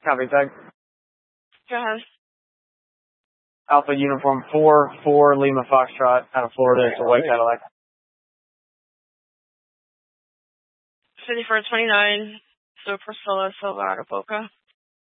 Copy, tag. Go ahead. Alpha Uniform 4 Lima Foxtrot out of Florida. It's a white Cadillac. 5429, so Priscilla Silverado Boca.